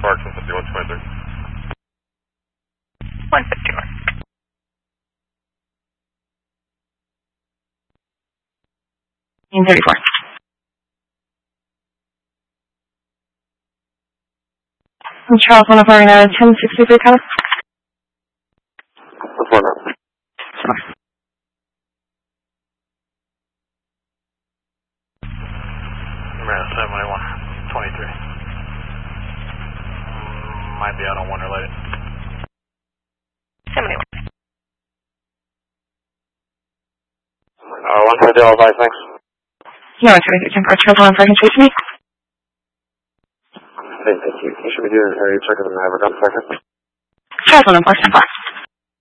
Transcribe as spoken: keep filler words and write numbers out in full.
Clarkson, fifty-one twenty-three. one fifty-one. thirty-four. Charles, one of our uh, ten sixty-three color. Four now. Four. seventy-one twenty-three. Might be out on one related. seventy-one. Uh, one fifty, all five, thanks. No, it's right. ten four. Charles, one for Chase me. Hey, thank you. You should be doing an area check of the Maverick on second. Charles, one for ten four.